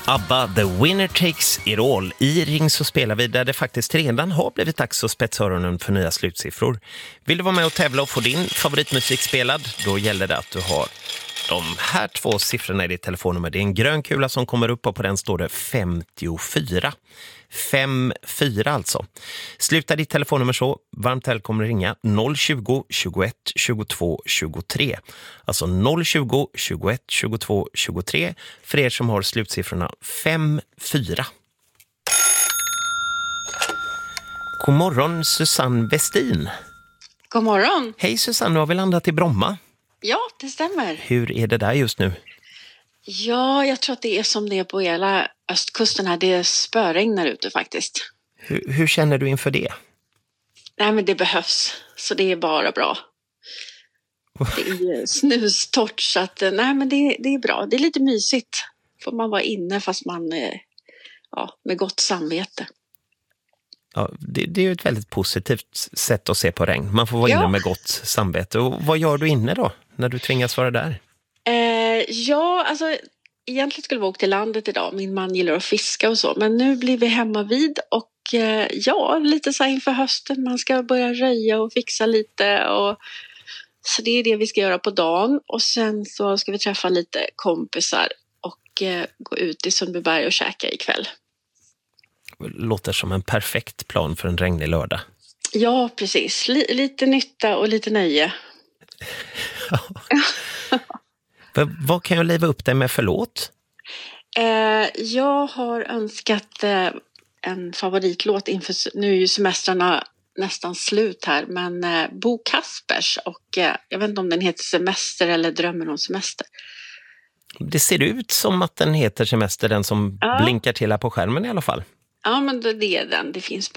ABBA, The Winner Takes It All. I Ring så spelar vi där det faktiskt redan har blivit dags att spetsa öronen för nya slutsiffror. Vill du vara med och tävla och få din favoritmusik spelad? Då gäller det att du har de här 2 siffrorna i ditt telefonnummer. Det är en grön kula som kommer upp och på den står det 54. 54 alltså. Sluta ditt telefonnummer så. Varmt välkommen att ringa 020 21 22 23. Alltså 020 21 22 23 för er som har slutsiffrorna 54. God morgon Susanne Westin. God morgon. Hej Susanne, nu har vi landat i Bromma. Ja, det stämmer. Hur är det där just nu? Ja, jag tror att det är som det är på hela östkusten här. Det spöregnar ute faktiskt. Hur känner du inför det? Nej, men det behövs. Så det är bara bra. Det är snustort så att nej, men det är bra. Det är lite mysigt. Får man vara inne fast man med gott samvete. Ja, det är ju ett väldigt positivt sätt att se på regn. Man får vara inne med gott samvete. Och vad gör du inne då när du tvingas vara där? Alltså egentligen skulle vi åka till landet idag. Min man gillar att fiska och så. Men nu blir vi hemma vid och lite så här inför hösten. Man ska börja röja och fixa lite. Så det är det vi ska göra på dagen. Och sen så ska vi träffa lite kompisar och gå ut i Sundbyberg och käka ikväll. Låter som en perfekt plan för en regnig lördag. Ja, precis. Lite nytta och lite nöje. Vad kan jag leva upp dig med för låt? Jag har önskat en favoritlåt inför, nu är ju semestrarna nästan slut här, men Bo Kaspers och jag vet inte om den heter Semester eller Drömmen om semester. Det ser ut som att den heter Semester, den som blinkar till här på skärmen i alla fall. Ja, men det är den. Det finns